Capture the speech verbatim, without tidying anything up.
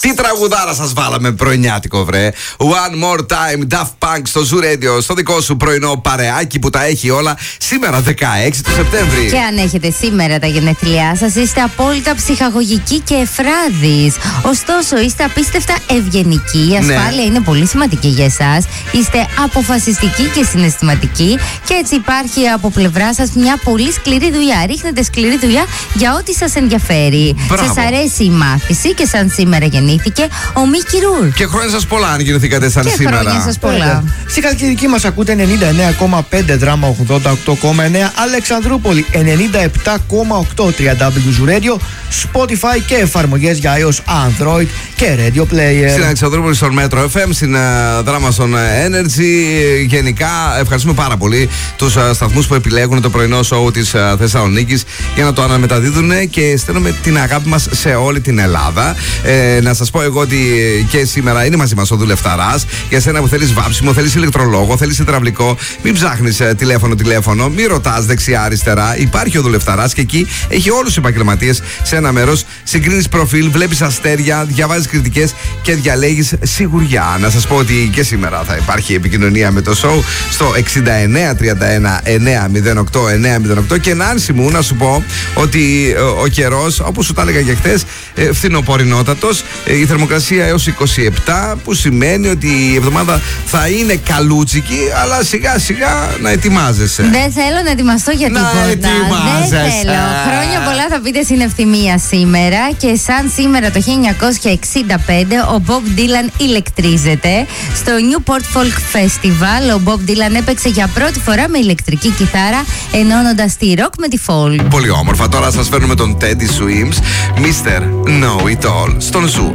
Τι τραγουδάρα σας βάλαμε πρωινιάτικο, βρε. One more time, Daft Punk στο Zoo Radio, στο δικό σου πρωινό παρεάκι που τα έχει όλα σήμερα δεκαέξι του Σεπτέμβρη. Και αν έχετε σήμερα τα γενέθλιά σας, είστε απόλυτα ψυχαγωγικοί και εφράδεις. Ωστόσο, είστε απίστευτα ευγενικοί. Η ασφάλεια ναι. είναι πολύ σημαντική για εσάς. Είστε αποφασιστικοί και συναισθηματικοί. Και έτσι υπάρχει από πλευρά σας μια πολύ σκληρή δουλειά. Ρίχνετε σκληρή δουλειά για ό,τι σας ενδιαφέρει. Σας αρέσει η μάθηση και σαν σήμερα γεννήθηκε ο Μίκη Ρούρ. Και χρόνια σας πολλά αν γεννηθήκατε σαν και σήμερα. Και χρόνια σας πολλά. Στην Καλκιδική μας ακούτε ενενήντα εννέα κόμμα πέντε, Δράμα ογδόντα οκτώ κόμμα εννέα, Αλεξανδρούπολη ενενήντα επτά κόμμα οκτώ, double-u double-u double-u Radio, Spotify και εφαρμογές για iOS, Android και Radio Player. Στην Αλεξανδρούπολη στον Metro εφ εμ, στην uh, Δράμα στον Energy. Γενικά ευχαριστούμε πάρα πολύ τους uh, σταθμούς που επιλέγουν το πρωινό σοου της uh, Θεσσαλονίκης για να το αναμεταδίδουν και στέλνουμε την αγάπη μας σε όλη την Ελλάδα. Ε, να σας πω εγώ ότι και σήμερα είναι μαζί μας ο Δουλευταράς. Για σένα που θέλεις βάψιμο, θέλεις ηλεκτρολόγο, θέλεις υδραυλικό, μην ψάχνεις ε, τηλέφωνο-τηλέφωνο, μην ρωτάς δεξιά-αριστερά. Υπάρχει ο Δουλευταράς και εκεί έχει όλους τους επαγγελματίες σε ένα μέρος. Συγκρίνεις προφίλ, βλέπεις αστέρια, διαβάζεις κριτικές και διαλέγεις σιγουριά. Να σας πω ότι και σήμερα θα υπάρχει επικοινωνία με το show στο εξήντα εννέα τριάντα ένα εννιακόσια οκτώ εννιακόσια οκτώ. Και Νάνση μου, να σου πω ότι ε, ο καιρός, όπως σου τα έλεγα και χθες, ε, φθινοπορεινότατος, ε, η θερμοκρασία έως είκοσι επτά, που σημαίνει ότι η εβδομάδα θα είναι καλούτσικη, αλλά σιγά σιγά να ετοιμάζεσαι. Δεν θέλω να ετοιμαστώ για να τίποτα. ετοιμάζεσαι. Δεν θέλω. Χρόνια πολλά θα πείτε στην ευθυμία σήμερα. Και σαν σήμερα το χίλια εννιακόσια εξήντα πέντε ο Bob Dylan ηλεκτρίζεται. Στο Newport Folk Festival ο Bob Dylan έπαιξε για πρώτη φορά με ηλεκτρική κιθάρα, ενώνοντας τη rock με τη folk. Πολύ όμορφα. Τώρα σας φέρνουμε τον Teddy Swims, μίστερ Know It All, στον Zoo.